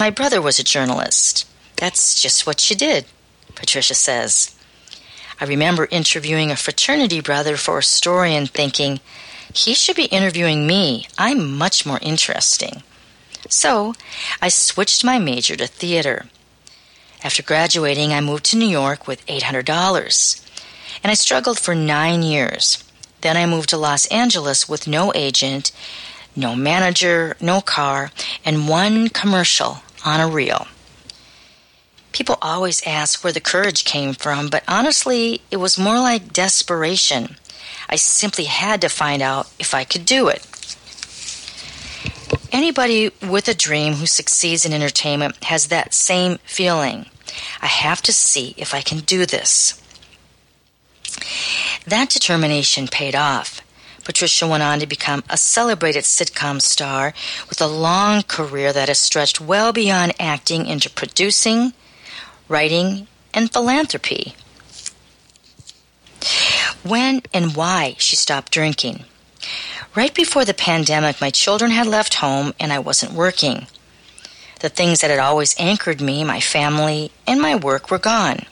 My brother was a journalist. That's just what you did, Patricia says. I remember interviewing a fraternity brother for a story and thinking, he should be interviewing me. I'm much more interesting. So I switched my major to theater. After graduating, I moved to New York with $800, and I struggled for 9 years. Then I moved to Los Angeles with no agent, no manager, no car, and one commercial on a reel. People always ask where the courage came from, but honestly, it was more like desperation. I simply had to find out if I could do it. Anybody with a dream who succeeds in entertainment has that same feeling. I have to see if I can do this. That determination paid off. Patricia went on to become a celebrated sitcom star with a long career that has stretched well beyond acting into producing, writing, and philanthropy. When and why she stopped drinking. Right before the pandemic, my children had left home and I wasn't working. The things that had always anchored me, my family, and my work were gone.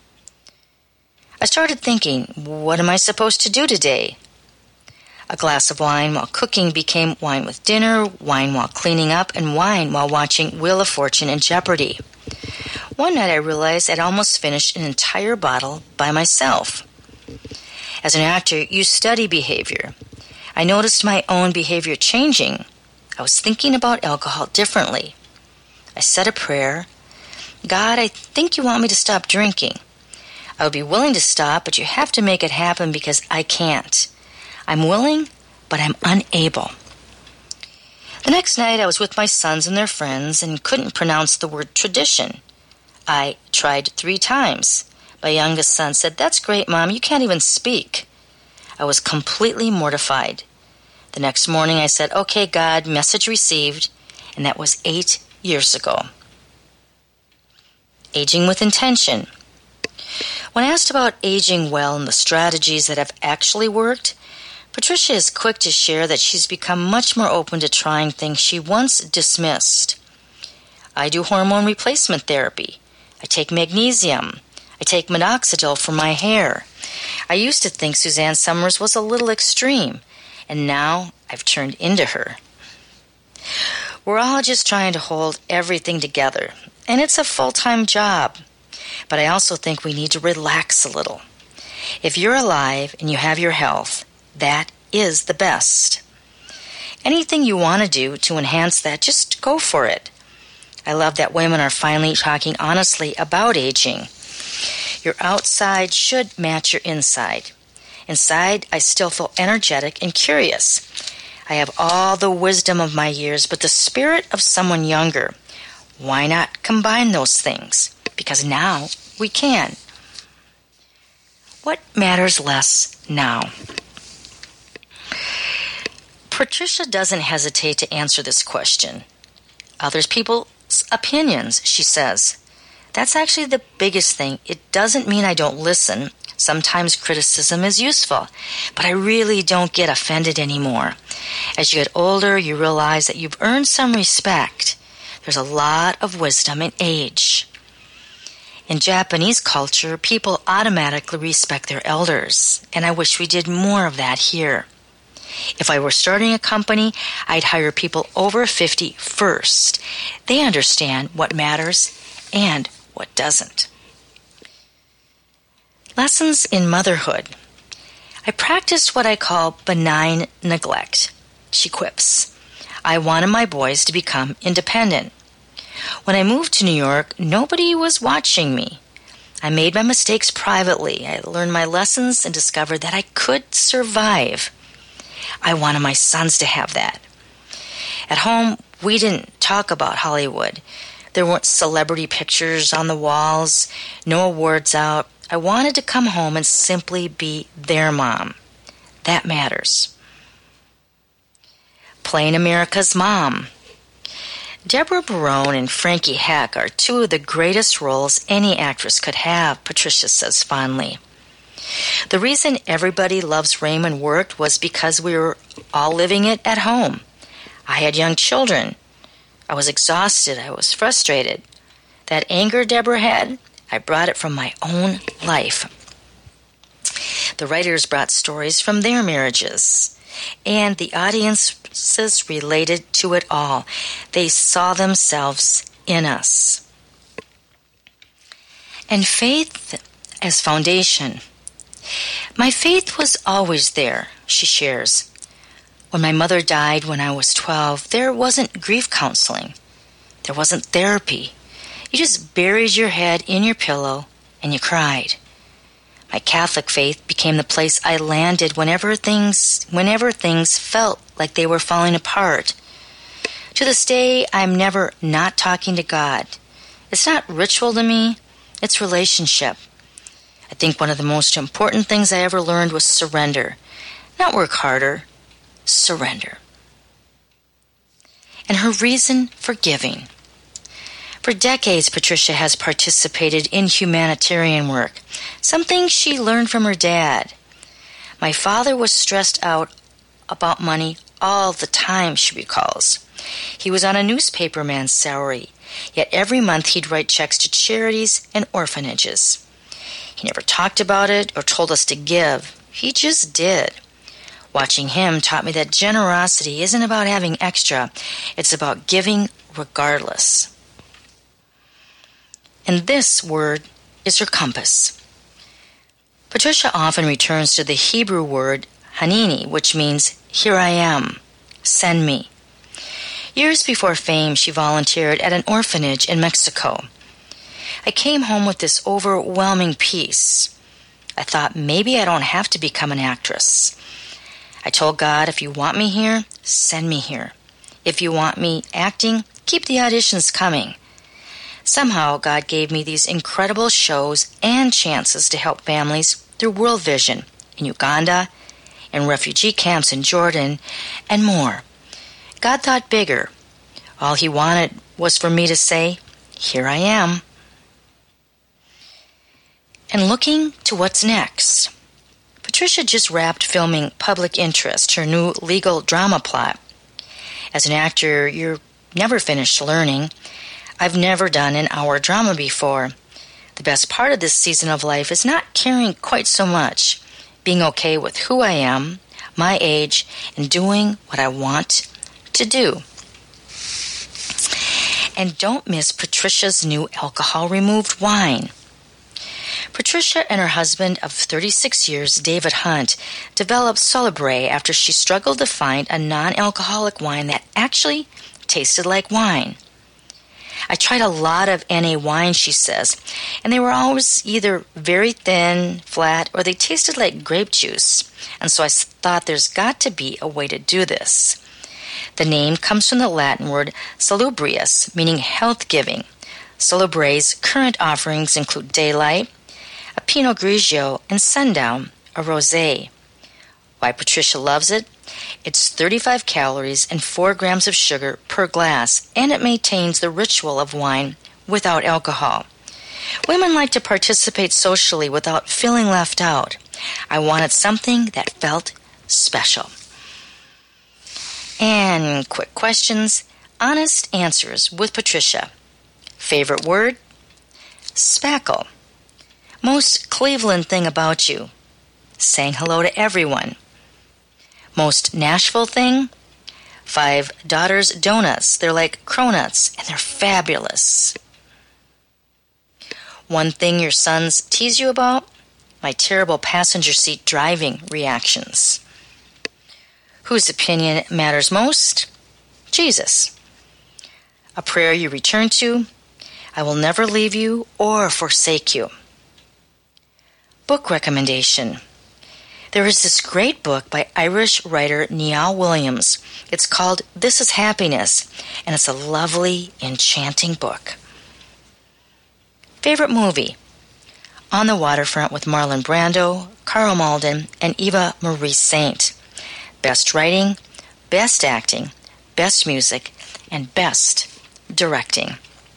I started thinking, what am I supposed to do today? A glass of wine while cooking became wine with dinner, wine while cleaning up, and wine while watching Wheel of Fortune and Jeopardy. One night I realized I'd almost finished an entire bottle by myself. As an actor, you study behavior. I noticed my own behavior changing. I was thinking about alcohol differently. I said a prayer. God, I think you want me to stop drinking. I would be willing to stop, but you have to make it happen because I can't. I'm willing, but I'm unable. The next night I was with my sons and their friends and couldn't pronounce the word tradition. I tried 3 times. My youngest son said, "That's great, Mom, you can't even speak." I was completely mortified. The next morning I said, "Okay, God, message received," and that was 8 years ago. Aging with intention. When asked about aging well and the strategies that have actually worked, Patricia is quick to share that she's become much more open to trying things she once dismissed. I do hormone replacement therapy. I take magnesium. I take minoxidil for my hair. I used to think Suzanne Summers was a little extreme, and now I've turned into her. We're all just trying to hold everything together, and it's a full-time job. But I also think we need to relax a little. If you're alive and you have your health, that is the best. Anything you want to do to enhance that, just go for it. I love that women are finally talking honestly about aging. Your outside should match your inside. Inside, I still feel energetic and curious. I have all the wisdom of my years, but the spirit of someone younger. Why not combine those things? Because now we can. What matters less now? Patricia doesn't hesitate to answer this question. Other people's opinions, she says. That's actually the biggest thing. It doesn't mean I don't listen. Sometimes criticism is useful, but I really don't get offended anymore. As you get older, you realize that you've earned some respect. There's a lot of wisdom in age. In Japanese culture, people automatically respect their elders, and I wish we did more of that here. If I were starting a company, I'd hire people over 50 first. They understand what matters and what doesn't. Lessons in motherhood. I practiced what I call benign neglect. She quips, I wanted my boys to become independent. When I moved to New York, nobody was watching me. I made my mistakes privately. I learned my lessons and discovered that I could survive. I wanted my sons to have that. At home, we didn't talk about Hollywood. There weren't celebrity pictures on the walls, no awards out. I wanted to come home and simply be their mom. That matters. Playing America's mom. Deborah Barone and Frankie Heck are 2 of the greatest roles any actress could have, Patricia says fondly. The reason Everybody Loves Raymond worked was because we were all living it at home. I had young children. I was exhausted. I was frustrated. That anger Deborah had, I brought it from my own life. The writers brought stories from their marriages, and the audiences related to it all. They saw themselves in us. And faith as foundation. My faith was always there, she shares. When my mother died when I was 12, there wasn't grief counseling. There wasn't therapy. You just buried your head in your pillow and you cried. My Catholic faith became the place I landed whenever things felt like they were falling apart. To this day, I'm never not talking to God. It's not ritual to me, it's relationship. I think one of the most important things I ever learned was surrender. Not work harder, surrender. And her reason for giving. For decades, Patricia has participated in humanitarian work, something she learned from her dad. My father was stressed out about money all the time, she recalls. He was on a newspaperman's salary, yet every month he'd write checks to charities and orphanages. He never talked about it or told us to give. He just did. Watching him taught me that generosity isn't about having extra. It's about giving regardless. And this word is her compass. Patricia often returns to the Hebrew word hanini, which means, here I am, send me. Years before fame, she volunteered at an orphanage in Mexico. I came home with this overwhelming peace. I thought maybe I don't have to become an actress. I told God, if you want me here, send me here. If you want me acting, keep the auditions coming. Somehow, God gave me these incredible shows and chances to help families through World Vision in Uganda, in refugee camps in Jordan, and more. God thought bigger. All he wanted was for me to say, here I am. And looking to what's next. Patricia just wrapped filming Public Interest, her new legal drama plot. As an actor, you're never finished learning. I've never done an hour drama before. The best part of this season of life is not caring quite so much, being okay with who I am, my age, and doing what I want to do. And don't miss Patricia's new alcohol-removed wine. Patricia and her husband of 36 years, David Hunt, developed Celebre after she struggled to find a non-alcoholic wine that actually tasted like wine. I tried a lot of NA wines, she says, and they were always either very thin, flat, or they tasted like grape juice. And so I thought there's got to be a way to do this. The name comes from the Latin word salubrious, meaning health-giving. Celebre's current offerings include Daylight, a Pinot Grigio, and Sundown, a rosé. Why Patricia loves it? It's 35 calories and 4 grams of sugar per glass, and it maintains the ritual of wine without alcohol. Women like to participate socially without feeling left out. I wanted something that felt special. And quick questions, honest answers with Patricia. Favorite word? Spackle. Most Cleveland thing about you? Saying hello to everyone. Most Nashville thing? 5 daughters' donuts. They're like cronuts, and they're fabulous. One thing your sons tease you about? My terrible passenger seat driving reactions. Whose opinion matters most? Jesus. A prayer you return to? I will never leave you or forsake you. Book recommendation. There is this great book by Irish writer Niall Williams. It's called This Is Happiness, and it's a lovely, enchanting book. Favorite movie? On the Waterfront with Marlon Brando, Carl Malden, and Eva Marie Saint. Best writing, best acting, best music, and best directing.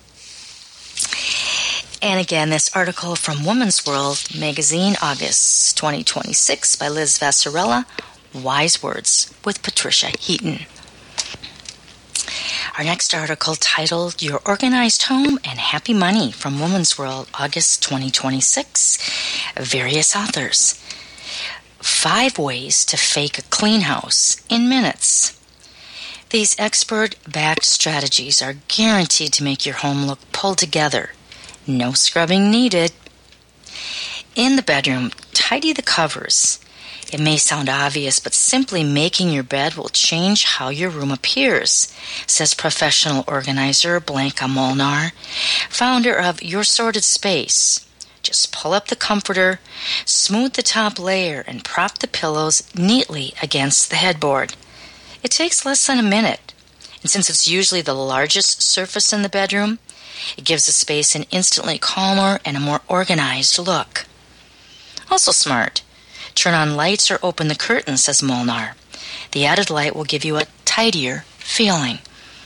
And again, this article from Woman's World magazine, August 2026, by Liz Vassarella, Wise Words with Patricia Heaton. Our next article, titled Your Organized Home and Happy Money, from Woman's World, August 2026. Various authors. 5 ways to fake a clean house in minutes. These expert-backed strategies are guaranteed to make your home look pulled together. No scrubbing needed. In the bedroom, tidy the covers. It may sound obvious, but simply making your bed will change how your room appears, says professional organizer Blanca Molnar, founder of Your Sorted Space. Just pull up the comforter, smooth the top layer, and prop the pillows neatly against the headboard. It takes less than a minute, and since it's usually the largest surface in the bedroom, it gives the space an instantly calmer and a more organized look. Also smart. Turn on lights or open the curtains, says Molnar. The added light will give you a tidier feeling.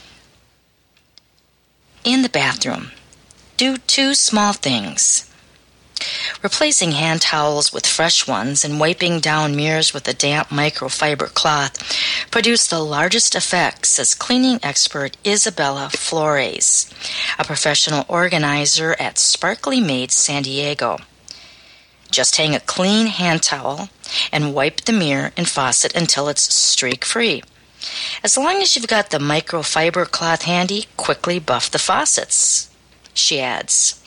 In the bathroom, do 2 small things. Replacing hand towels with fresh ones and wiping down mirrors with a damp microfiber cloth produce the largest effects, says cleaning expert Isabella Flores, a professional organizer at Sparkly Maids San Diego. Just hang a clean hand towel and wipe the mirror and faucet until it's streak-free. As long as you've got the microfiber cloth handy, quickly buff the faucets, she adds.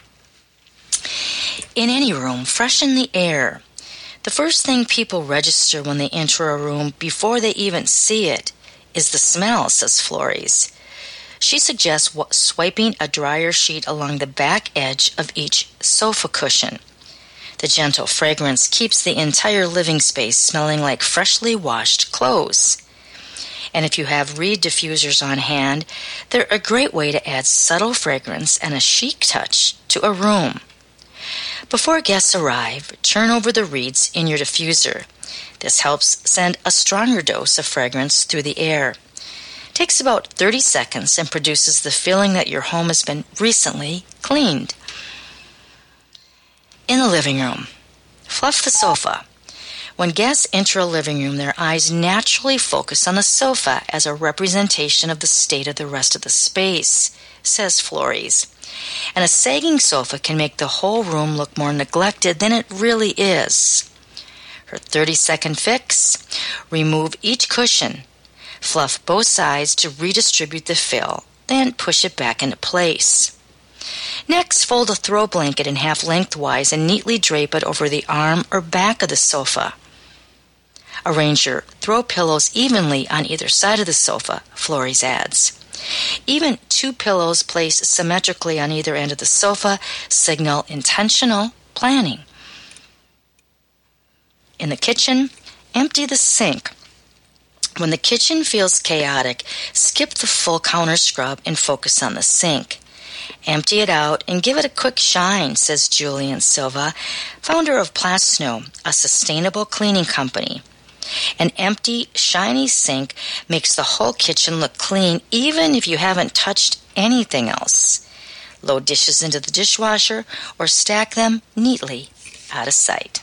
In any room, freshen the air. The first thing people register when they enter a room before they even see it is the smell, says Flores. She suggests swiping a dryer sheet along the back edge of each sofa cushion. The gentle fragrance keeps the entire living space smelling like freshly washed clothes. And if you have reed diffusers on hand, they're a great way to add subtle fragrance and a chic touch to a room. Before guests arrive, turn over the reeds in your diffuser. This helps send a stronger dose of fragrance through the air. It takes about 30 seconds and produces the feeling that your home has been recently cleaned. In the living room, fluff the sofa. When guests enter a living room, their eyes naturally focus on the sofa as a representation of the state of the rest of the space, says Flores. And a sagging sofa can make the whole room look more neglected than it really is. Her 30-second fix: remove each cushion, fluff both sides to redistribute the fill, then push it back into place. Next, fold a throw blanket in half lengthwise and neatly drape it over the arm or back of the sofa. Arrange your throw pillows evenly on either side of the sofa, Flores adds. Even 2 pillows placed symmetrically on either end of the sofa signal intentional planning. In the kitchen, empty the sink. When the kitchen feels chaotic, skip the full counter scrub and focus on the sink. Empty it out and give it a quick shine, says Julian Silva, founder of Plasno, a sustainable cleaning company. An empty, shiny sink makes the whole kitchen look clean even if you haven't touched anything else. Load dishes into the dishwasher or stack them neatly out of sight.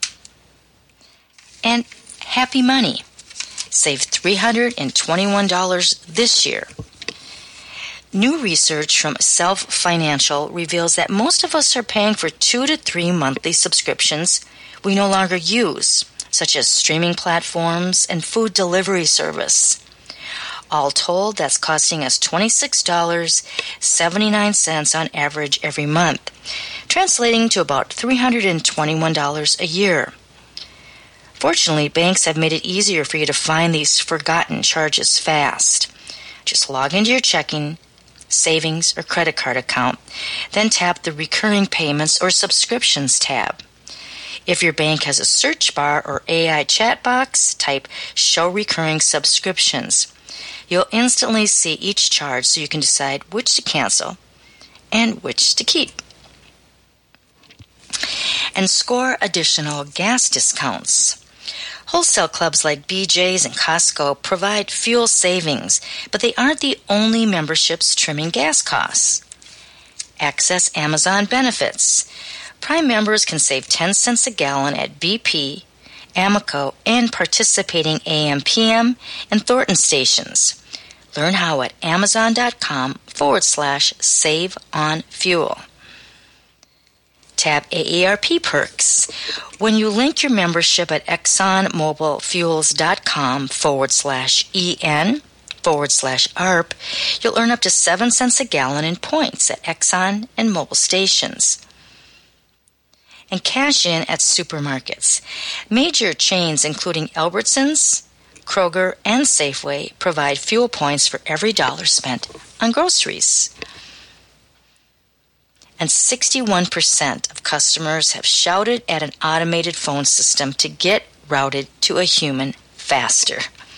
And happy money. Save $321 this year. New research from Self Financial reveals that most of us are paying for 2 to 3 monthly subscriptions we no longer use, such as streaming platforms and food delivery service. All told, that's costing us $26.79 on average every month, translating to about $321 a year. Fortunately, banks have made it easier for you to find these forgotten charges fast. Just log into your checking, savings, or credit card account, then tap the Recurring Payments or Subscriptions tab. If your bank has a search bar or AI chat box, type Show Recurring Subscriptions. You'll instantly see each charge so you can decide which to cancel and which to keep. And score additional gas discounts. Wholesale clubs like BJ's and Costco provide fuel savings, but they aren't the only memberships trimming gas costs. Access Amazon benefits. Prime members can save 10 cents a gallon at BP, Amoco, and participating AM/PM and Thornton stations. Learn how at Amazon.com/save on fuel. Tab AARP perks. When you link your membership at ExxonMobil.fuels.com/EN/ARP, you'll earn up to 7 cents a gallon in points at Exxon and Mobil stations. And cash in at supermarkets. Major chains including Albertsons, Kroger, and Safeway provide fuel points for every dollar spent on groceries. And 61% of customers have shouted at an automated phone system to get routed to a human faster.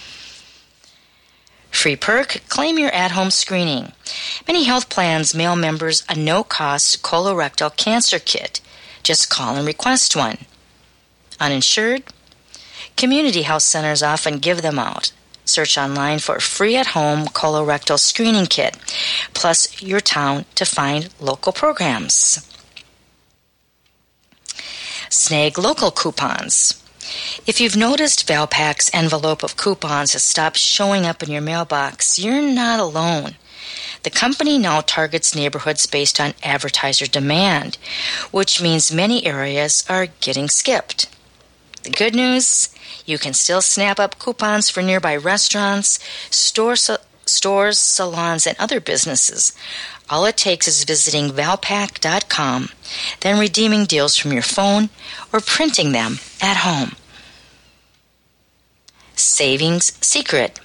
Free perk, claim your at-home screening. Many health plans mail members a no-cost colorectal cancer kit. Just call and request one. Uninsured? Community health centers often give them out. Search online for a free at-home colorectal screening kit, plus your town to find local programs. Snag local coupons. If you've noticed Valpak's envelope of coupons has stopped showing up in your mailbox, you're not alone. The company now targets neighborhoods based on advertiser demand, which means many areas are getting skipped. The good news? You can still snap up coupons for nearby restaurants, stores, salons, and other businesses. All it takes is visiting Valpak.com, then redeeming deals from your phone or printing them at home. Savings secret.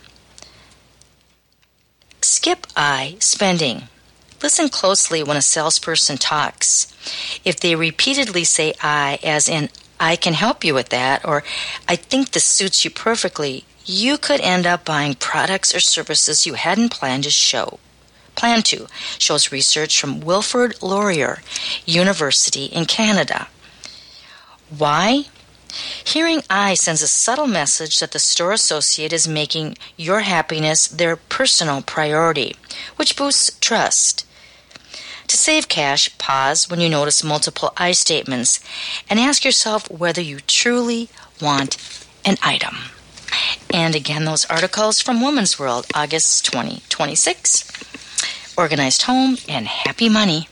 Skip I spending. Listen closely when a salesperson talks. If they repeatedly say I, as in I can help you with that, or I think this suits you perfectly, you could end up buying products or services you hadn't planned to, shows research from Wilfrid Laurier University in Canada. Why? Hearing I sends a subtle message that the store associate is making your happiness their personal priority, which boosts trust. To save cash, pause when you notice multiple I statements and ask yourself whether you truly want an item. And again, those articles from Woman's World, August 2026. Organized Home and Happy Money.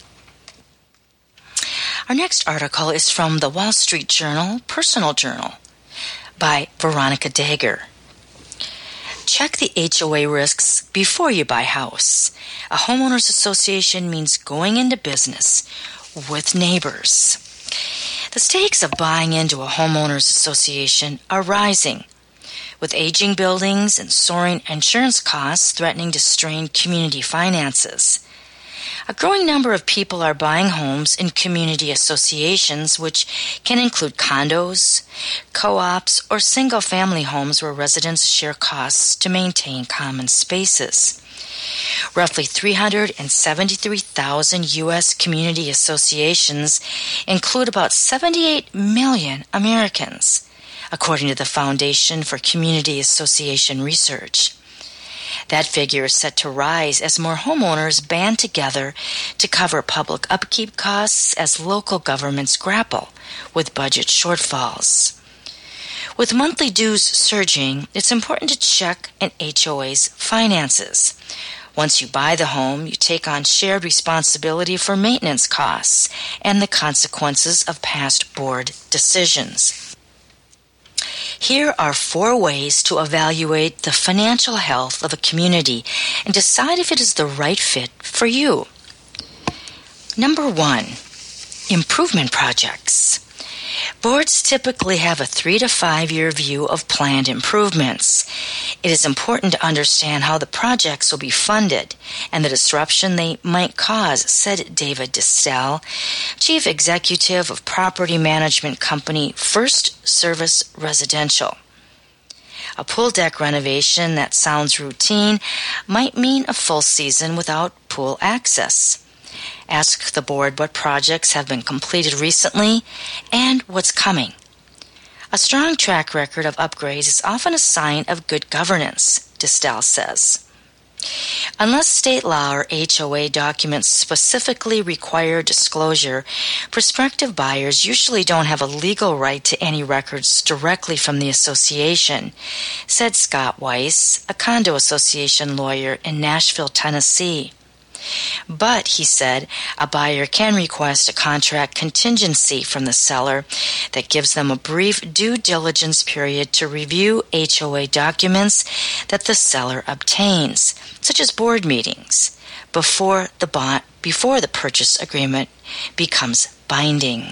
Our next article is from the Wall Street Journal Personal Journal by Veronica Dagger. Check the HOA risks before you buy house. A homeowners association means going into business with neighbors. The stakes of buying into a homeowners association are rising, with aging buildings and soaring insurance costs threatening to strain community finances. A growing number of people are buying homes in community associations, which can include condos, co-ops, or single-family homes where residents share costs to maintain common spaces. Roughly 373,000 U.S. community associations include about 78 million Americans, according to the Foundation for Community Association Research. That figure is set to rise as more homeowners band together to cover public upkeep costs as local governments grapple with budget shortfalls. With monthly dues surging, it's important to check an HOA's finances. Once you buy the home, you take on shared responsibility for maintenance costs and the consequences of past board decisions. Here are 4 ways to evaluate the financial health of a community and decide if it is the right fit for you. Number 1, improvement projects. Boards typically have a 3 to 5 year view of planned improvements. It is important to understand how the projects will be funded and the disruption they might cause, said David Distel, Chief Executive of property management company First Service Residential. A pool deck renovation that sounds routine might mean a full season without pool access. Ask the board what projects have been completed recently and what's coming. A strong track record of upgrades is often a sign of good governance, Distel says. Unless state law or HOA documents specifically require disclosure, prospective buyers usually don't have a legal right to any records directly from the association, said Scott Weiss, a condo association lawyer in Nashville, Tennessee. But, he said, a buyer can request a contract contingency from the seller that gives them a brief due diligence period to review HOA documents that the seller obtains, such as board meetings, before the purchase agreement becomes binding.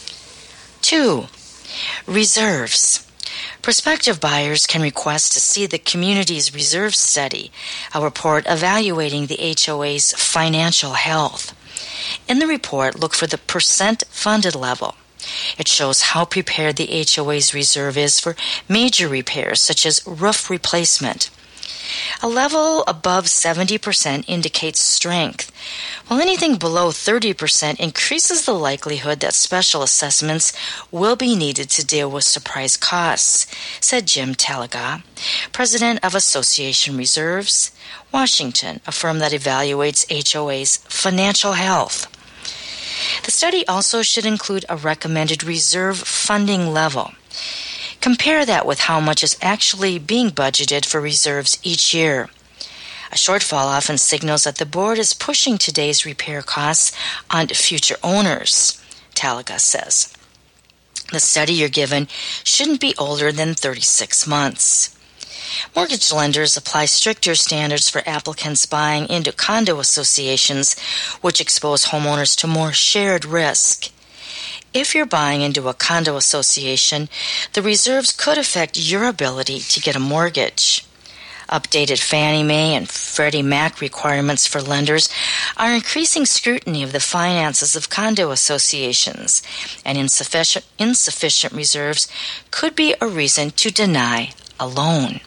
2. Reserves. Prospective buyers can request to see the community's reserve study, a report evaluating the HOA's financial health. In the report, look for the percent funded level. It shows how prepared the HOA's reserve is for major repairs, such as roof replacement. A level above 70% indicates strength, while anything below 30% increases the likelihood that special assessments will be needed to deal with surprise costs, said Jim Talaga, president of Association Reserves, Washington, a firm that evaluates HOA's financial health. The study also should include a recommended reserve funding level. Compare that with how much is actually being budgeted for reserves each year. A shortfall often signals that the board is pushing today's repair costs on future owners, Talaga says. The study you're given shouldn't be older than 36 months. Mortgage lenders apply stricter standards for applicants buying into condo associations, which expose homeowners to more shared risk. If you're buying into a condo association, the reserves could affect your ability to get a mortgage. Updated Fannie Mae and Freddie Mac requirements for lenders are increasing scrutiny of the finances of condo associations, and insufficient reserves could be a reason to deny a loan.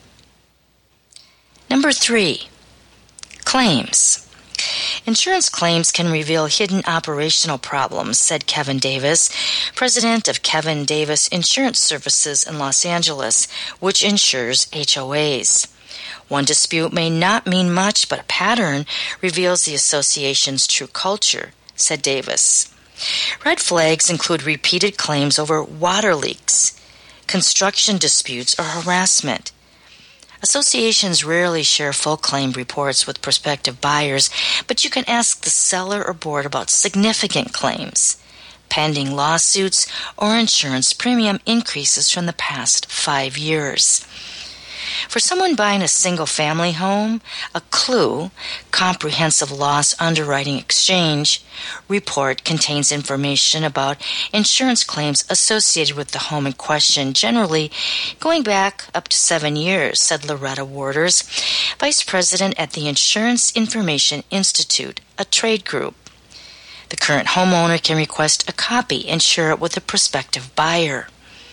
Number 3, claims. Insurance claims can reveal hidden operational problems, said Kevin Davis, president of Kevin Davis Insurance Services in Los Angeles, which insures HOAs. One dispute may not mean much, but a pattern reveals the association's true culture, said Davis. Red flags include repeated claims over water leaks, construction disputes, or harassment. Associations rarely share full claim reports with prospective buyers, but you can ask the seller or board about significant claims, pending lawsuits, or insurance premium increases from the past 5 years. For someone buying a single-family home, a CLUE, Comprehensive Loss Underwriting Exchange, report contains information about insurance claims associated with the home in question, generally going back up to 7 years, said Loretta Waters, vice president at the Insurance Information Institute, a trade group. The current homeowner can request a copy and share it with a prospective buyer.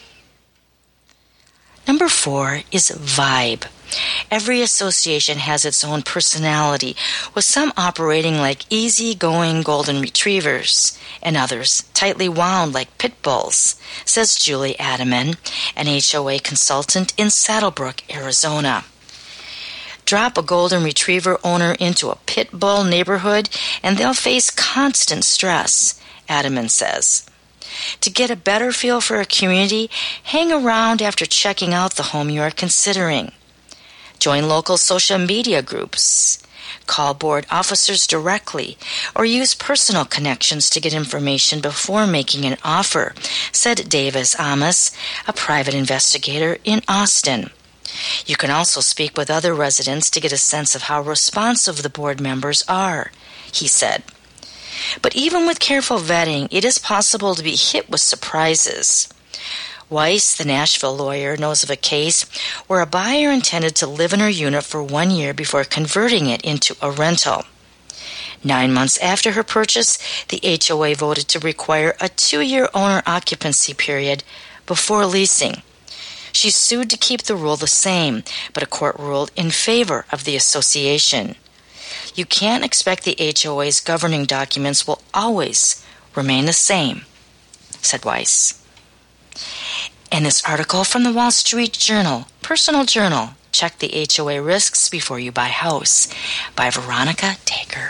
Number 4 is vibe. Every association has its own personality, with some operating like easy-going golden retrievers and others tightly wound like pit bulls, says Julie Adaman, an HOA consultant in Saddlebrook, Arizona. Drop a golden retriever owner into a pit bull neighborhood and they'll face constant stress, Adaman says. To get a better feel for a community, hang around after checking out the home you are considering. Join local social media groups. Call board officers directly or use personal connections to get information before making an offer, said Davis Amos, a private investigator in Austin. You can also speak with other residents to get a sense of how responsive the board members are, he said. But even with careful vetting, it is possible to be hit with surprises. Weiss, the Nashville lawyer, knows of a case where a buyer intended to live in her unit for 1 year before converting it into a rental. 9 months after her purchase, the HOA voted to require a 2-year owner occupancy period before leasing. She sued to keep the rule the same, but a court ruled in favor of the association. You can't expect the HOA's governing documents will always remain the same, said Weiss. In this article from the Wall Street Journal, Personal Journal, check the HOA risks before you buy house, by Veronica Taker.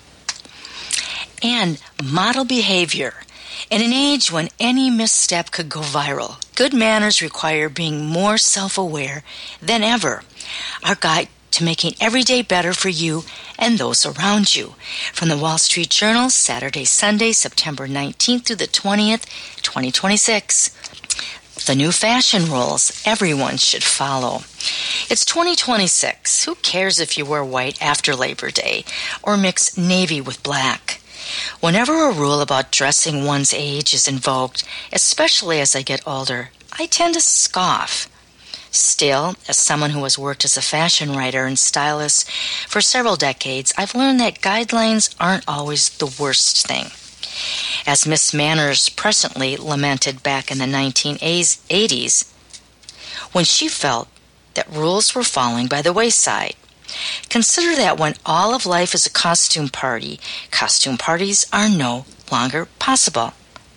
And model behavior. In an age when any misstep could go viral, good manners require being more self-aware than ever. Our guide to making every day better for you and those around you. From the Wall Street Journal, Saturday, Sunday, September 19th through the 20th, 2026. The new fashion rules everyone should follow. It's 2026. Who cares if you wear white after Labor Day or mix navy with black? Whenever a rule about dressing one's age is invoked, especially as I get older, I tend to scoff. Still, as someone who has worked as a fashion writer and stylist for several decades, I've learned that guidelines aren't always the worst thing. As Miss Manners presently lamented back in the 1980s, when she felt that rules were falling by the wayside. Consider that when all of life is a costume parties are no longer possible.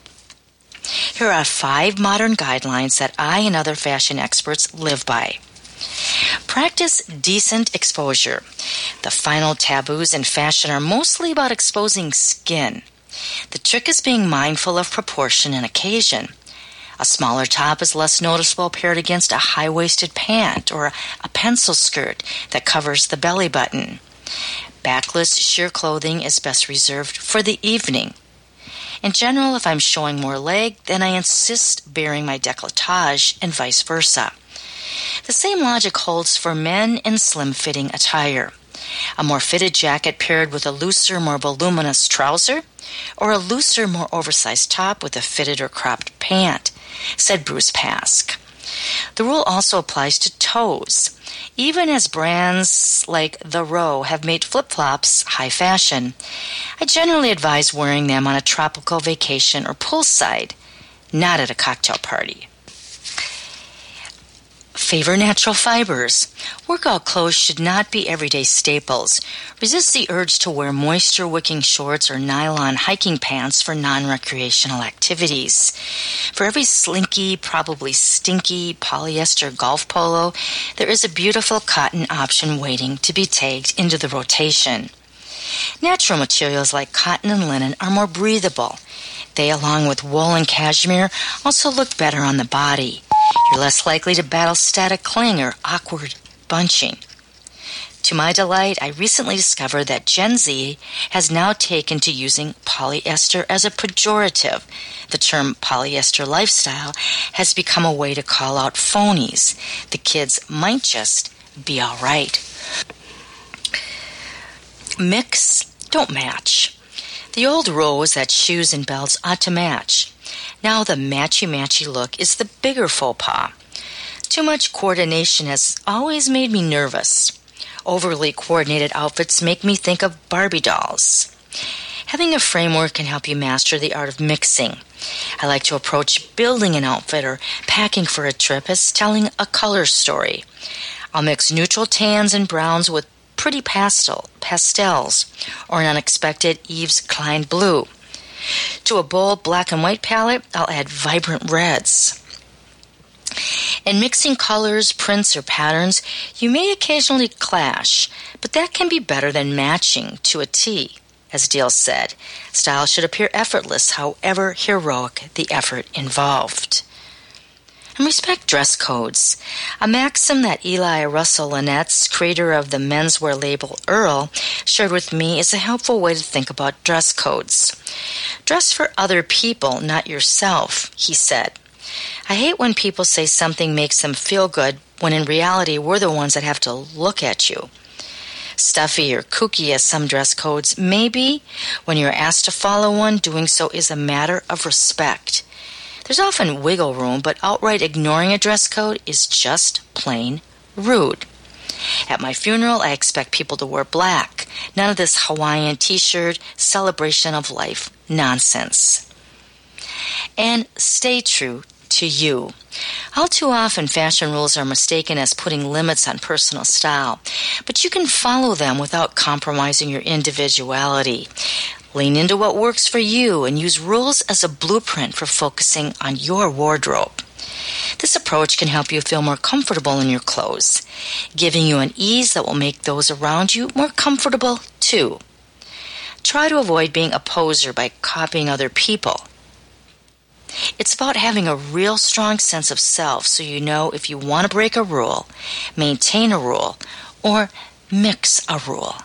Here are 5 modern guidelines that I and other fashion experts live by. Practice decent exposure. The final taboos in fashion are mostly about exposing skin. The trick is being mindful of proportion and occasion. A smaller top is less noticeable paired against a high-waisted pant or a pencil skirt that covers the belly button. Backless sheer clothing is best reserved for the evening. In general, if I'm showing more leg, then I insist bearing my décolletage and vice versa. The same logic holds for men in slim-fitting attire. A more fitted jacket paired with a looser, more voluminous trouser, or a looser, more oversized top with a fitted or cropped pant, said Bruce Pask. The rule also applies to toes. Even as brands like The Row have made flip-flops high fashion, I generally advise wearing them on a tropical vacation or poolside, not at a cocktail party. Favor natural fibers. Workout clothes should not be everyday staples. Resist the urge to wear moisture-wicking shorts or nylon hiking pants for non-recreational activities. For every slinky, probably stinky polyester golf polo, there is a beautiful cotton option waiting to be tagged into the rotation. Natural materials like cotton and linen are more breathable. They, along with wool and cashmere, also look better on the body. You're less likely to battle static cling or awkward bunching. To my delight, I recently discovered that Gen Z has now taken to using polyester as a pejorative. The term polyester lifestyle has become a way to call out phonies. The kids might just be all right. Mix, don't match. The old rule was that shoes and belts ought to match. Now the matchy-matchy look is the bigger faux pas. Too much coordination has always made me nervous. Overly coordinated outfits make me think of Barbie dolls. Having a framework can help you master the art of mixing. I like to approach building an outfit or packing for a trip as telling a color story. I'll mix neutral tans and browns with pretty pastels or an unexpected Yves Klein blue. To a bold black and white palette, I'll add vibrant reds. In mixing colors, prints, or patterns, you may occasionally clash, but that can be better than matching to a T. As Dale said, style should appear effortless, however heroic the effort involved. And respect dress codes, a maxim that Eli Russell Lynette's, creator of the menswear label Earl, shared with me is a helpful way to think about dress codes. Dress for other people, not yourself, he said. I hate when people say something makes them feel good when in reality we're the ones that have to look at you. Stuffy or kooky as some dress codes may be, when you're asked to follow one, doing so is a matter of respect. There's often wiggle room, but outright ignoring a dress code is just plain rude. At my funeral, I expect people to wear black. None of this Hawaiian t-shirt, celebration of life nonsense. And stay true to you. All too often, fashion rules are mistaken as putting limits on personal style, but you can follow them without compromising your individuality. Lean into what works for you and use rules as a blueprint for focusing on your wardrobe. This approach can help you feel more comfortable in your clothes, giving you an ease that will make those around you more comfortable too. Try to avoid being a poser by copying other people. It's about having a real strong sense of self so you know if you want to break a rule, maintain a rule, or mix a rule.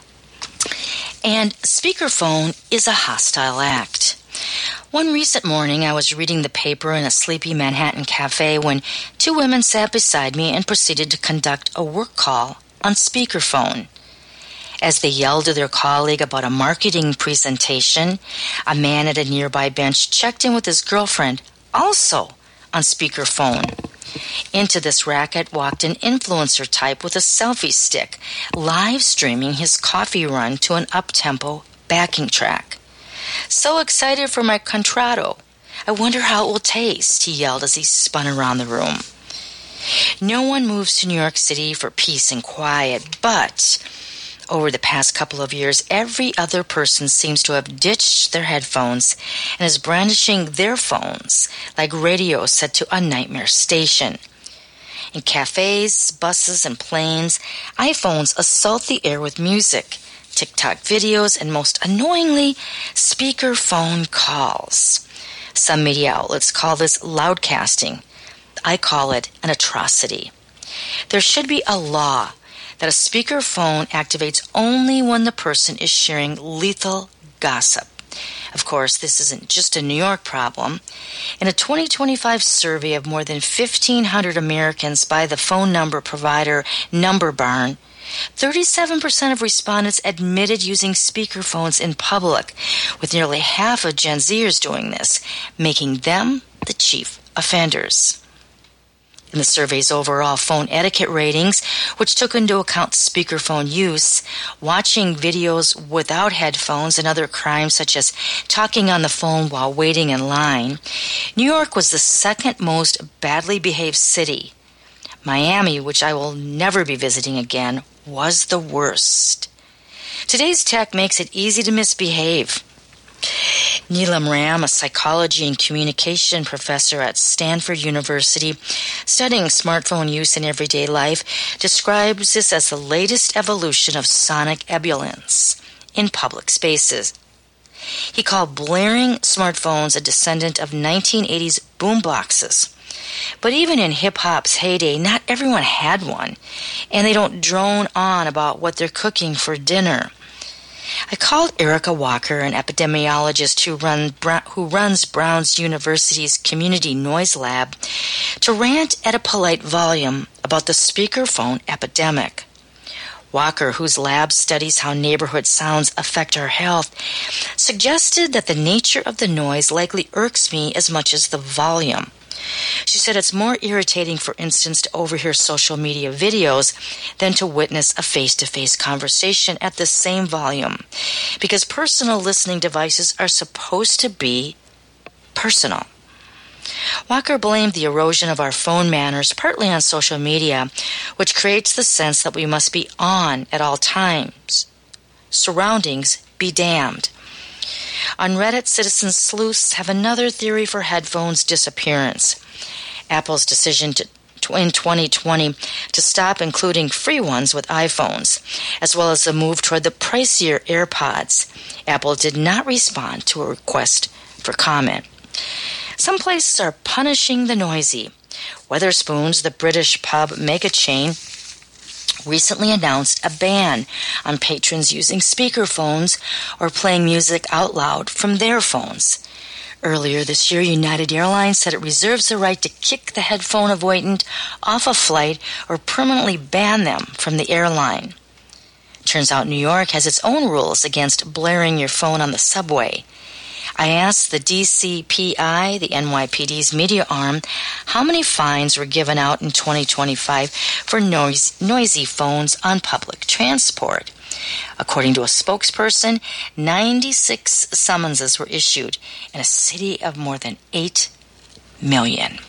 And speakerphone is a hostile act. One recent morning, I was reading the paper in a sleepy Manhattan cafe when two women sat beside me and proceeded to conduct a work call on speakerphone. As they yelled to their colleague about a marketing presentation, a man at a nearby bench checked in with his girlfriend, also on speakerphone. Into this racket walked an influencer type with a selfie stick, live streaming his coffee run to an up-tempo backing track. "So excited for my contratto. I wonder how it will taste," he yelled as he spun around the room. No one moves to New York City for peace and quiet, but over the past couple of years, every other person seems to have ditched their headphones and is brandishing their phones like radios set to a nightmare station. In cafes, buses, and planes, iPhones assault the air with music, TikTok videos, and most annoyingly, speakerphone calls. Some media outlets call this loudcasting. I call it an atrocity. There should be a law that a speakerphone activates only when the person is sharing lethal gossip. Of course, this isn't just a New York problem. In a 2025 survey of more than 1,500 Americans by the phone number provider Number Barn, 37% of respondents admitted using speakerphones in public, with nearly half of Gen Zers doing this, making them the chief offenders. In the survey's overall phone etiquette ratings, which took into account speakerphone use, watching videos without headphones, and other crimes such as talking on the phone while waiting in line, New York was the second most badly behaved city. Miami, which I will never be visiting again, was the worst. Today's tech makes it easy to misbehave. Neelam Ram, a psychology and communication professor at Stanford University, studying smartphone use in everyday life, describes this as the latest evolution of sonic ebullience in public spaces. He called blaring smartphones a descendant of 1980s boomboxes. But even in hip-hop's heyday, not everyone had one, and they don't drone on about what they're cooking for dinner. I called Erica Walker, an epidemiologist who runs Brown's University's Community Noise Lab, to rant at a polite volume about the speakerphone epidemic. Walker, whose lab studies how neighborhood sounds affect our health, suggested that the nature of the noise likely irks me as much as the volume. She said it's more irritating, for instance, to overhear social media videos than to witness a face-to-face conversation at the same volume, because personal listening devices are supposed to be personal. Walker blamed the erosion of our phone manners partly on social media, which creates the sense that we must be on at all times. Surroundings be damned. On Reddit, citizen sleuths have another theory for headphones' disappearance. Apple's decision in 2020 to stop including free ones with iPhones, as well as the move toward the pricier AirPods. Apple did not respond to a request for comment. Some places are punishing the noisy. Wetherspoons, the British pub mega chain, recently announced a ban on patrons using speakerphones or playing music out loud from their phones. Earlier this year, United Airlines said it reserves the right to kick the headphone avoidant off a flight or permanently ban them from the airline. Turns out New York has its own rules against blaring your phone on the subway. I asked the DCPI, the NYPD's media arm, how many fines were given out in 2025 for noisy phones on public transport. According to a spokesperson, 96 summonses were issued in a city of more than 8 million.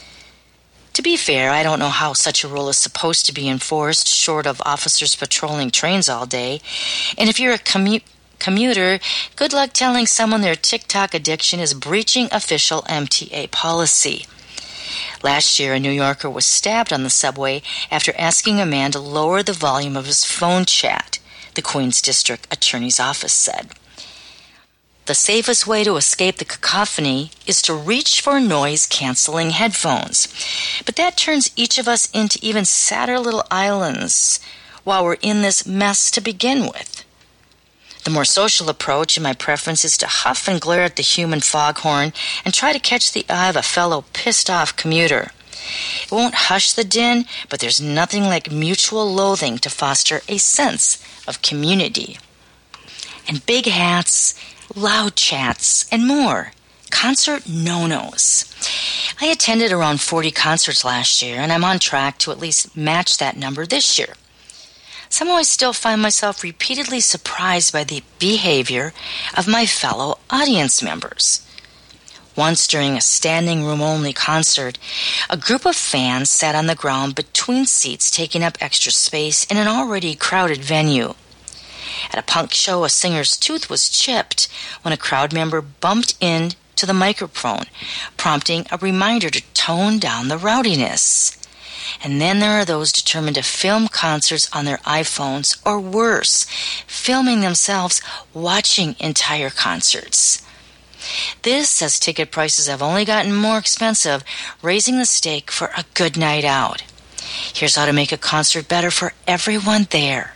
To be fair, I don't know how such a rule is supposed to be enforced, short of officers patrolling trains all day. And if you're a commuter, good luck telling someone their TikTok addiction is breaching official MTA policy. Last year, a New Yorker was stabbed on the subway after asking a man to lower the volume of his phone chat, the Queens District Attorney's Office said. The safest way to escape the cacophony is to reach for noise-canceling headphones. But that turns each of us into even sadder little islands while we're in this mess to begin with. The more social approach, in my preference, is to huff and glare at the human foghorn and try to catch the eye of a fellow pissed-off commuter. It won't hush the din, but there's nothing like mutual loathing to foster a sense of community. And big hats, loud chats, and more. Concert no-nos. I attended around 40 concerts last year, and I'm on track to at least match that number this year. Somehow I still find myself repeatedly surprised by the behavior of my fellow audience members. Once during a standing room-only concert, a group of fans sat on the ground between seats, taking up extra space in an already crowded venue. At a punk show, a singer's tooth was chipped when a crowd member bumped into the microphone, prompting a reminder to tone down the rowdiness. And then there are those determined to film concerts on their iPhones, or worse, filming themselves watching entire concerts. This, as ticket prices have only gotten more expensive, raising the stake for a good night out. Here's how to make a concert better for everyone there.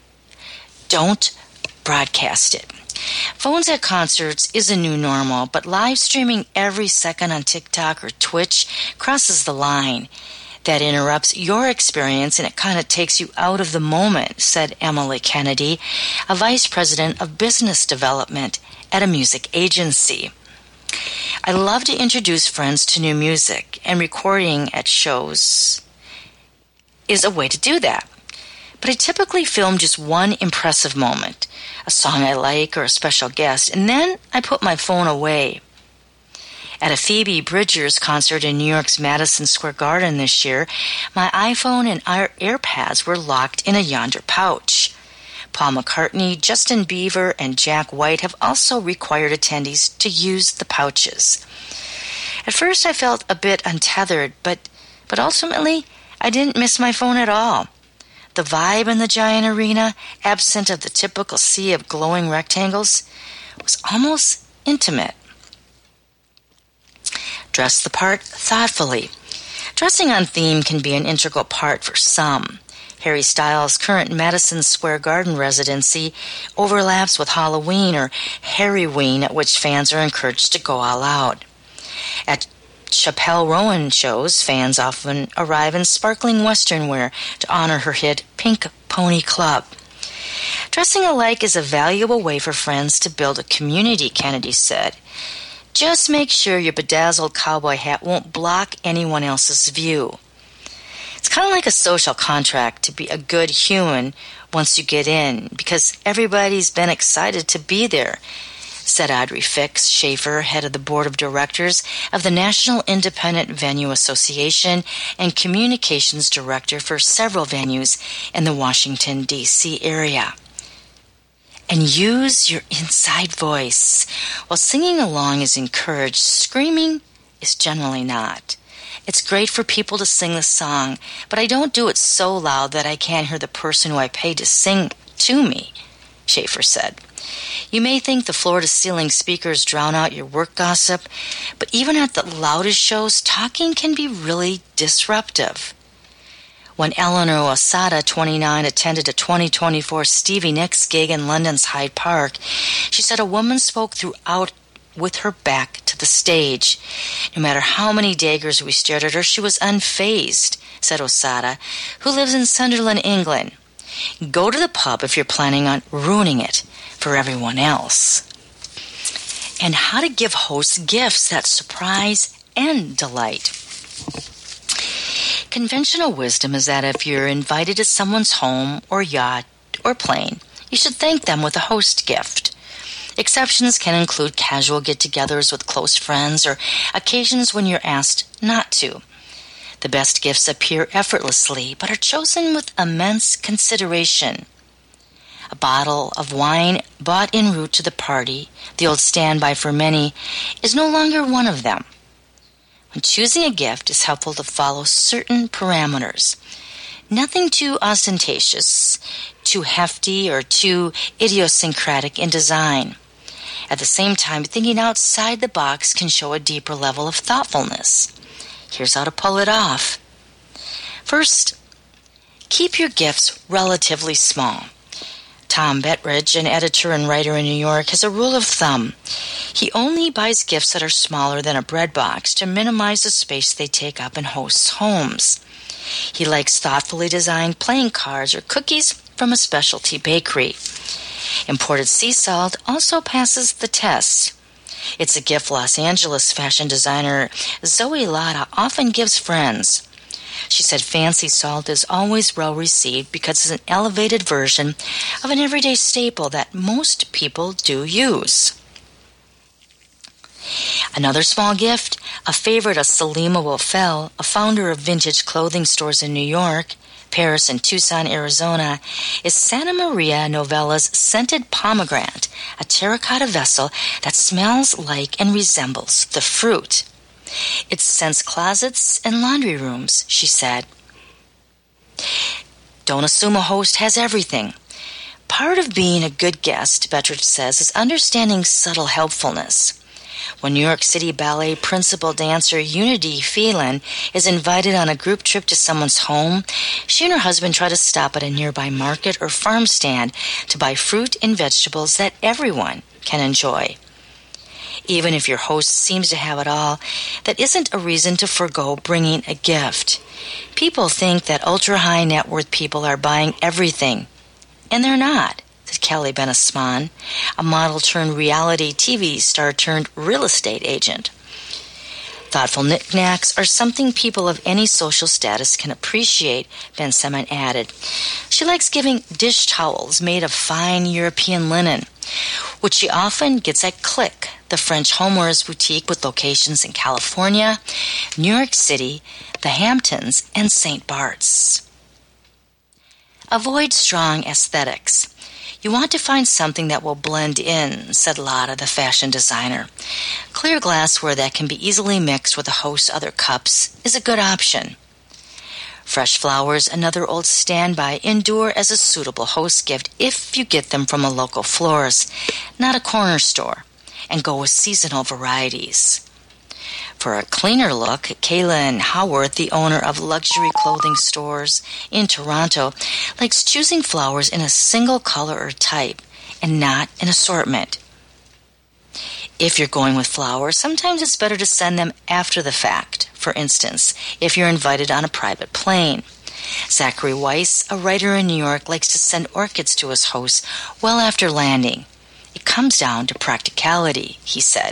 Don't broadcast it. Phones at concerts is a new normal, but live streaming every second on TikTok or Twitch crosses the line. That interrupts your experience and it kind of takes you out of the moment, said Emily Kennedy, a vice president of business development at a music agency. I love to introduce friends to new music, and recording at shows is a way to do that. But I typically film just one impressive moment, a song I like or a special guest, and then I put my phone away. At a Phoebe Bridgers concert in New York's Madison Square Garden this year, my iPhone and AirPods were locked in a yonder pouch. Paul McCartney, Justin Bieber, and Jack White have also required attendees to use the pouches. At first I felt a bit untethered, but ultimately I didn't miss my phone at all. The vibe in the giant arena, absent of the typical sea of glowing rectangles, was almost intimate. Dress the part thoughtfully. Dressing on theme can be an integral part for some. Harry Styles' current Madison Square Garden residency overlaps with Halloween or Harryween, at which fans are encouraged to go all out. At Chappelle Rowan shows, fans often arrive in sparkling Western wear to honor her hit Pink Pony Club. Dressing alike is a valuable way for friends to build a community, Kennedy said. Just make sure your bedazzled cowboy hat won't block anyone else's view. It's kind of like a social contract to be a good human once you get in, because everybody's been excited to be there, said Audrey Fix Schaefer, head of the board of directors of the National Independent Venue Association and communications director for several venues in the Washington, D.C. area. And use your inside voice. While singing along is encouraged, screaming is generally not. It's great for people to sing the song, but I don't do it so loud that I can't hear the person who I paid to sing to me, Schaefer said. You may think the floor-to-ceiling speakers drown out your work gossip, but even at the loudest shows, talking can be really disruptive. When Eleanor Osada, 29, attended a 2024 Stevie Nicks gig in London's Hyde Park, she said a woman spoke throughout with her back to the stage. No matter how many daggers we stared at her, she was unfazed, said Osada, who lives in Sunderland, England. Go to the pub if you're planning on ruining it for everyone else. And how to give hosts gifts that surprise and delight. Conventional wisdom is that if you're invited to someone's home or yacht or plane, you should thank them with a host gift. Exceptions can include casual get-togethers with close friends or occasions when you're asked not to. The best gifts appear effortlessly, but are chosen with immense consideration. A bottle of wine bought en route to the party, the old standby for many, is no longer one of them. When choosing a gift, it's helpful to follow certain parameters. Nothing too ostentatious, too hefty, or too idiosyncratic in design. At the same time, thinking outside the box can show a deeper level of thoughtfulness. Here's how to pull it off. First, keep your gifts relatively small. Tom Bettridge, an editor and writer in New York, has a rule of thumb. He only buys gifts that are smaller than a bread box to minimize the space they take up in hosts' homes. He likes thoughtfully designed playing cards or cookies from a specialty bakery. Imported sea salt also passes the test. It's a gift Los Angeles fashion designer Zoe Latta often gives friends. She said fancy salt is always well received because it's an elevated version of an everyday staple that most people do use. Another small gift, a favorite of Salima Wafel, a founder of vintage clothing stores in New York, Paris, and Tucson, Arizona, is Santa Maria Novella's scented pomegranate, a terracotta vessel that smells like and resembles the fruit. It scents closets and laundry rooms, she said. Don't assume a host has everything. Part of being a good guest, Bettridge says, is understanding subtle helpfulness. When New York City Ballet principal dancer Unity Phelan is invited on a group trip to someone's home, she and her husband try to stop at a nearby market or farm stand to buy fruit and vegetables that everyone can enjoy. Even if your host seems to have it all, that isn't a reason to forgo bringing a gift. People think that ultra-high net worth people are buying everything, and they're not, said Kelly Benasman, a model turned reality TV star turned real estate agent. Thoughtful knickknacks are something people of any social status can appreciate, Bensaman added. She likes giving dish towels made of fine European linen, which she often gets at Click, the French homewares boutique with locations in California, New York City, the Hamptons, and St. Bart's. Avoid strong aesthetics. You want to find something that will blend in, said Latta, the fashion designer. Clear glassware that can be easily mixed with a host's other cups is a good option. Fresh flowers, another old standby, endure as a suitable host gift if you get them from a local florist, not a corner store, and go with seasonal varieties. For a cleaner look, Kaylin Howarth, the owner of luxury clothing stores in Toronto, likes choosing flowers in a single color or type and not an assortment. If you're going with flowers, sometimes it's better to send them after the fact. For instance, if you're invited on a private plane. Zachary Weiss, a writer in New York, likes to send orchids to his hosts well after landing. It comes down to practicality, he said.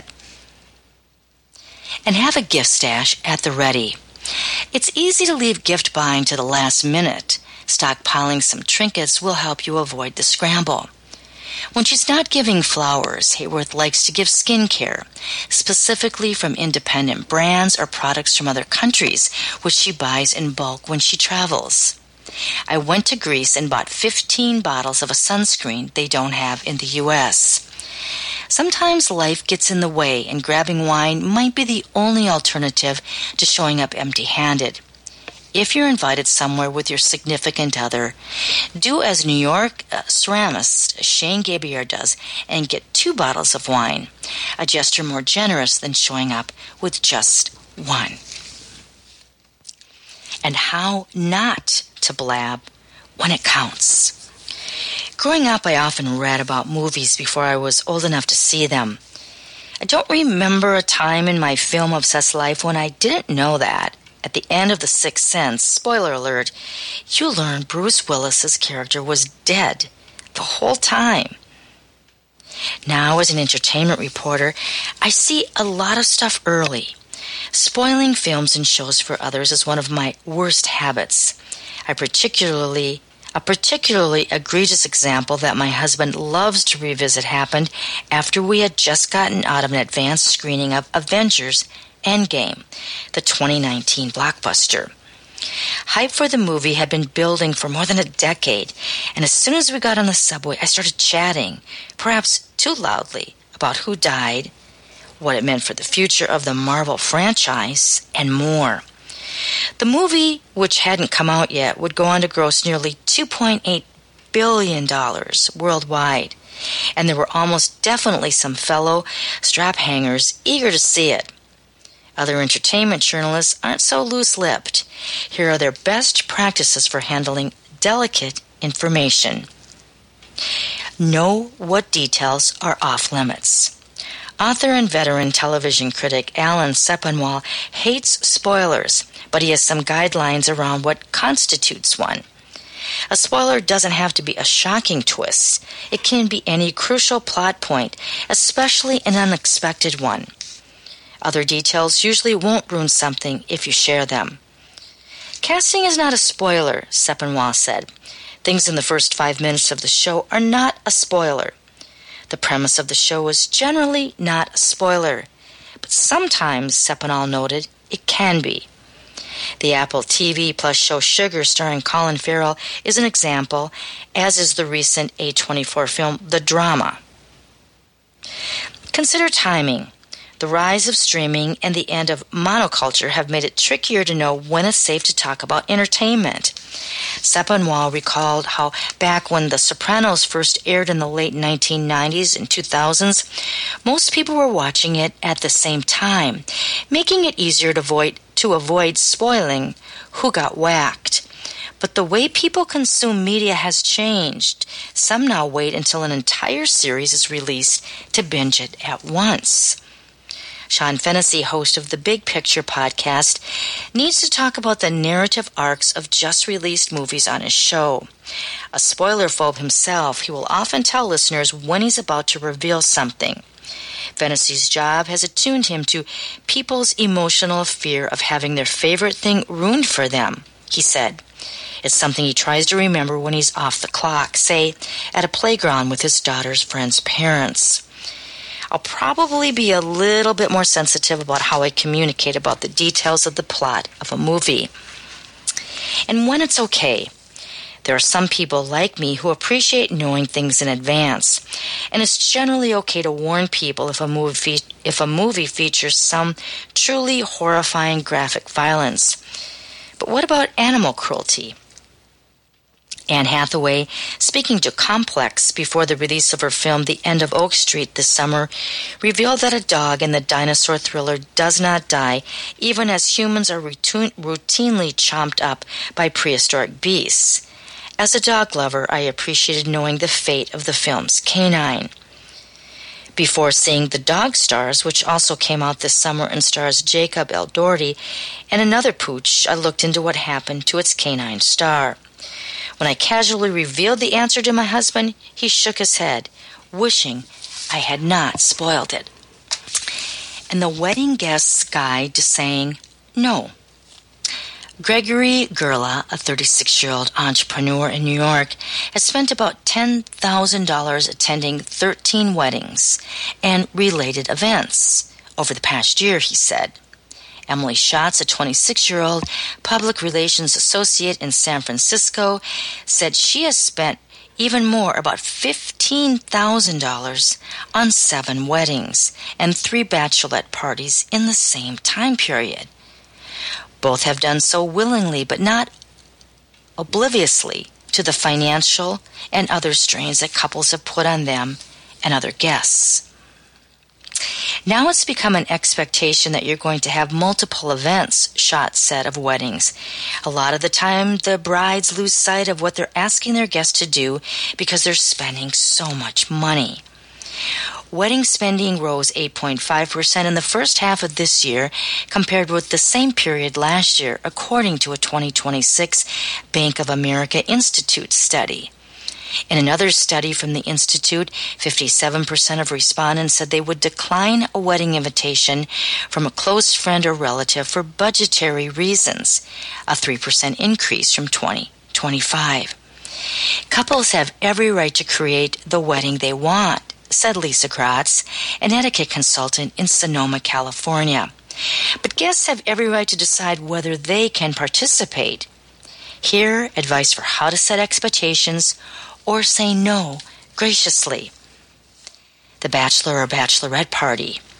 And have a gift stash at the ready. It's easy to leave gift buying to the last minute. Stockpiling some trinkets will help you avoid the scramble. When she's not giving flowers, Hayworth likes to give skincare, specifically from independent brands or products from other countries, which she buys in bulk when she travels. I went to Greece and bought 15 bottles of a sunscreen they don't have in the U.S. Sometimes life gets in the way, and grabbing wine might be the only alternative to showing up empty-handed. If you're invited somewhere with your significant other, do as New York ceramist Shane Gabriel does and get 2 bottles of wine, a gesture more generous than showing up with just one. And how not to blab when it counts. Growing up, I often read about movies before I was old enough to see them. I don't remember a time in my film-obsessed life when I didn't know that. At the end of The Sixth Sense, spoiler alert, you learn Bruce Willis's character was dead the whole time. Now, as an entertainment reporter, I see a lot of stuff early. Spoiling films and shows for others is one of my worst habits. A particularly egregious example that my husband loves to revisit happened after we had just gotten out of an advanced screening of Avengers Endgame, the 2019 blockbuster. Hype for the movie had been building for more than a decade, and as soon as we got on the subway, I started chatting, perhaps too loudly, about who died, what it meant for the future of the Marvel franchise, and more. The movie, which hadn't come out yet, would go on to gross nearly $2.8 billion worldwide, and there were almost definitely some fellow strap-hangers eager to see it. Other entertainment journalists aren't so loose-lipped. Here are their best practices for handling delicate information. Know what details are off-limits. Author and veteran television critic Alan Sepinwall hates spoilers, but he has some guidelines around what constitutes one. A spoiler doesn't have to be a shocking twist. It can be any crucial plot point, especially an unexpected one. Other details usually won't ruin something if you share them. Casting is not a spoiler, Sepinwall said. Things in the first 5 minutes of the show are not a spoiler. The premise of the show is generally not a spoiler, but sometimes, Sepinwall noted, it can be. The Apple TV Plus show Sugar, starring Colin Farrell, is an example, as is the recent A24 film The Drama. Consider timing. The rise of streaming and the end of monoculture have made it trickier to know when it's safe to talk about entertainment. Sepinwall recalled how back when The Sopranos first aired in the late 1990s and 2000s, most people were watching it at the same time, making it easier to avoid spoiling who got whacked. But the way people consume media has changed. Some now wait until an entire series is released to binge it at once. Sean Fennessy, host of the Big Picture podcast, needs to talk about the narrative arcs of just-released movies on his show. A spoiler-phobe himself, he will often tell listeners when he's about to reveal something. Fennessy's job has attuned him to people's emotional fear of having their favorite thing ruined for them, he said. It's something he tries to remember when he's off the clock, say, at a playground with his daughter's friends' parents. I'll probably be a little bit more sensitive about how I communicate about the details of the plot of a movie. And when it's okay, there are some people like me who appreciate knowing things in advance, and it's generally okay to warn people if a movie features some truly horrifying graphic violence. But what about animal cruelty? Anne Hathaway, speaking to Complex before the release of her film The End of Oak Street this summer, revealed that a dog in the dinosaur thriller does not die, even as humans are routinely chomped up by prehistoric beasts. As a dog lover, I appreciated knowing the fate of the film's canine. Before seeing The Dog Stars, which also came out this summer and stars Jacob Elordi and another pooch, I looked into what happened to its canine star. When I casually revealed the answer to my husband, he shook his head, wishing I had not spoiled it. And the wedding guest's guide to saying no. Gregory Gerla, a 36-year-old entrepreneur in New York, has spent about $10,000 attending 13 weddings and related events over the past year, he said. Emily Schatz, a 26-year-old public relations associate in San Francisco, said she has spent even more, about $15,000, on 7 weddings and 3 bachelorette parties in the same time period. Both have done so willingly, but not obliviously to the financial and other strains that couples have put on them and other guests. Now it's become an expectation that you're going to have multiple events, Schatz said of weddings. A lot of the time, the brides lose sight of what they're asking their guests to do because they're spending so much money. Wedding spending rose 8.5% in the first half of this year compared with the same period last year, according to a 2026 Bank of America Institute study. In another study from the Institute, 57% of respondents said they would decline a wedding invitation from a close friend or relative for budgetary reasons, a 3% increase from 2025. Couples have every right to create the wedding they want, said Lisa Gratz, an etiquette consultant in Sonoma, California. But guests have every right to decide whether they can participate. Here, advice for how to set expectations or say no graciously. The bachelor or bachelorette party.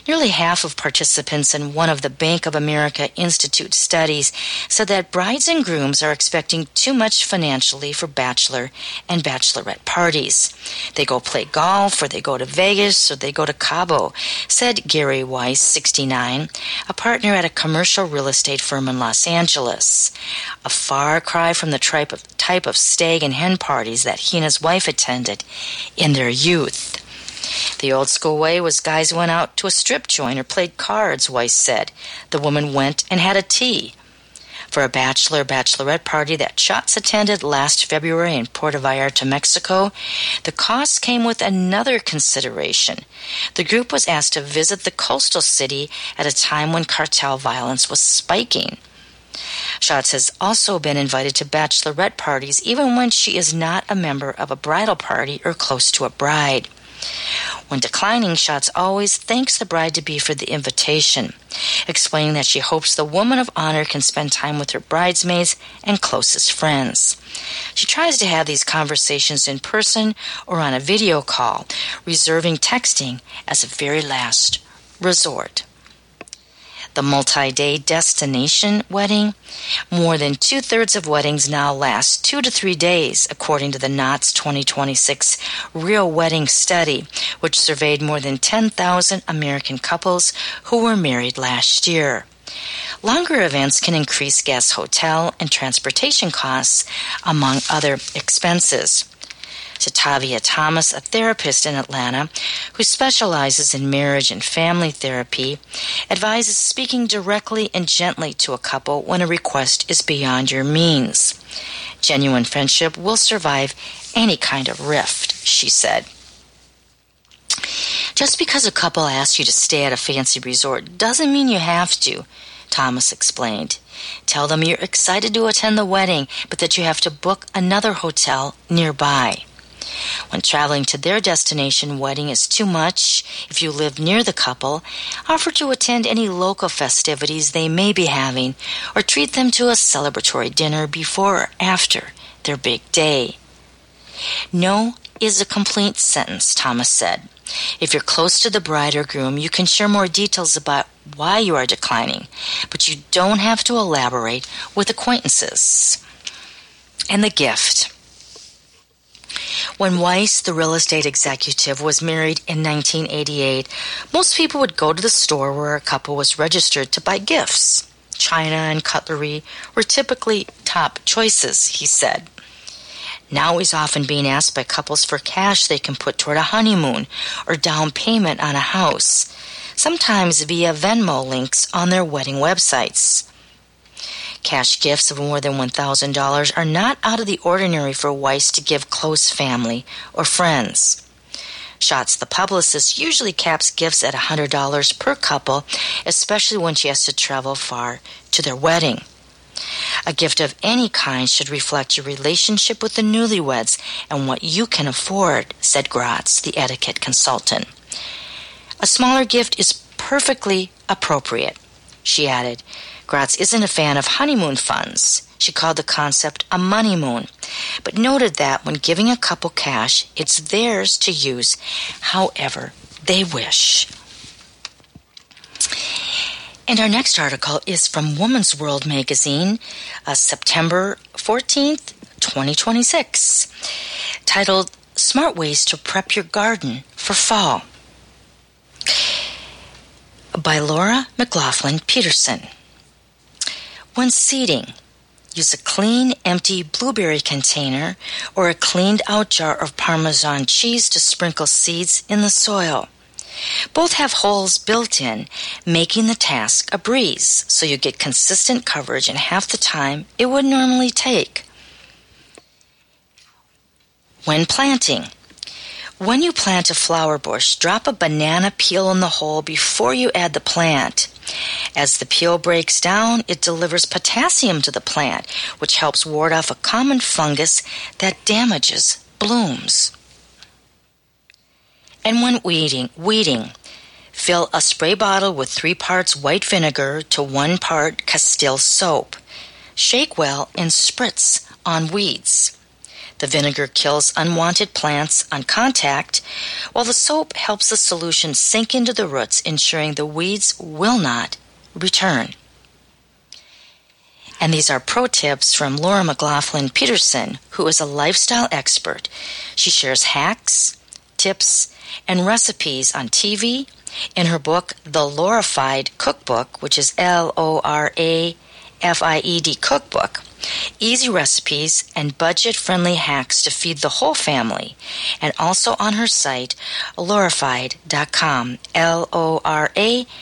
Nearly half of participants in one of the Bank of America Institute studies said that brides and grooms are expecting too much financially for bachelor and bachelorette parties. They go play golf, or they go to Vegas, or they go to Cabo, said Gary Weiss, 69, a partner at a commercial real estate firm in Los Angeles. A far cry from the type of stag and hen parties that he and his wife attended in their youth. The old school way was guys went out to a strip joint or played cards, Weiss said. The woman went and had a tea. For a bachelor-bachelorette party that Schatz attended last February in Puerto Vallarta, Mexico, the cost came with another consideration. The group was asked to visit the coastal city at a time when cartel violence was spiking. Schatz has also been invited to bachelorette parties even when she is not a member of a bridal party or close to a bride. When declining, Schatz always thanks the bride-to-be for the invitation, explaining that she hopes the woman of honor can spend time with her bridesmaids and closest friends. She tries to have these conversations in person or on a video call, reserving texting as a very last resort. The multi-day destination wedding. More than 2/3 of weddings now last 2 to 3 days, according to the Knott's 2026 Real Wedding Study, which surveyed more than 10,000 American couples who were married last year. Longer events can increase guest hotel and transportation costs, among other expenses. To Tavia Thomas, a therapist in Atlanta who specializes in marriage and family therapy, advises speaking directly and gently to a couple when a request is beyond your means. Genuine friendship will survive any kind of rift, she said. Just because a couple asks you to stay at a fancy resort doesn't mean you have to, Thomas explained. Tell them you're excited to attend the wedding, but that you have to book another hotel nearby. When traveling to their destination wedding is too much, if you live near the couple, offer to attend any local festivities they may be having, or treat them to a celebratory dinner before or after their big day. No is a complete sentence, Thomas said. If you're close to the bride or groom, you can share more details about why you are declining, but you don't have to elaborate with acquaintances. And the gift. When Weiss, the real estate executive, was married in 1988, most people would go to the store where a couple was registered to buy gifts. China and cutlery were typically top choices, he said. Now he's often being asked by couples for cash they can put toward a honeymoon or down payment on a house, sometimes via Venmo links on their wedding websites. Cash gifts of more than $1,000 are not out of the ordinary for Weiss to give close family or friends. Schatz, the publicist, usually caps gifts at $100 per couple, especially when she has to travel far to their wedding. A gift of any kind should reflect your relationship with the newlyweds and what you can afford, said Gratz, the etiquette consultant. A smaller gift is perfectly appropriate, she added. Gratz isn't a fan of honeymoon funds. She called the concept a moneymoon, but noted that when giving a couple cash, it's theirs to use however they wish. And our next article is from Woman's World magazine, September 14th, 2026, titled Smart Ways to Prep Your Garden for Fall, by Laura McLaughlin Peterson. When seeding, use a clean, empty blueberry container or a cleaned-out jar of Parmesan cheese to sprinkle seeds in the soil. Both have holes built in, making the task a breeze, so you get consistent coverage in half the time it would normally take. When planting, when you plant a flower bush, drop a banana peel in the hole before you add the plant. As the peel breaks down, it delivers potassium to the plant, which helps ward off a common fungus that damages blooms. And when weeding, fill a spray bottle with 3 parts white vinegar to 1 part Castile soap. Shake well and spritz on weeds. The vinegar kills unwanted plants on contact, while the soap helps the solution sink into the roots, ensuring the weeds will not return. And these are pro tips from Laura McLaughlin Peterson, who is a lifestyle expert. She shares hacks, tips, and recipes on TV in her book, The Laurafied Cookbook, which is LORAFIED Cookbook. Easy recipes and budget-friendly hacks to feed the whole family. And also on her site, Laurafied.com, LORA